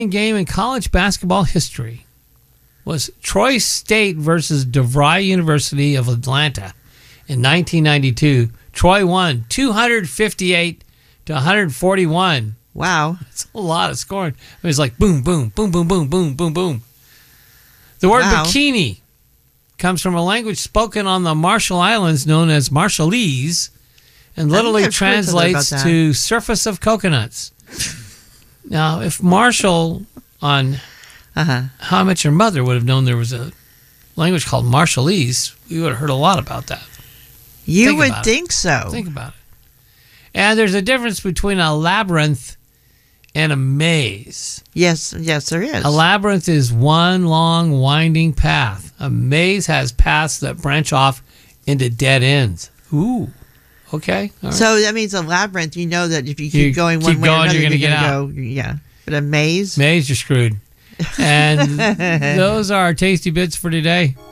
game in college basketball history was Troy State versus DeVry University of Atlanta in 1992. Troy won 258 to 141. Wow. That's a lot of scoring. It was like boom, boom, boom, boom, boom, boom, boom, boom. The word bikini comes from a language spoken on the Marshall Islands known as Marshallese and literally translates to surface of coconuts. Now, if Marshall on How I Met Your Mother would have known there was a language called Marshallese, we would have heard a lot about that. You would think so. Think about it. And there's a difference between a labyrinth and a maze. Yes, there is. A labyrinth is one long, winding path. A maze has paths that branch off into dead ends. Ooh. Okay. All right. So that means a labyrinth, you know that if you keep going one way or another, you're going to get out. Yeah. But a maze? Maze, you're screwed. And those are our tasty bits for today.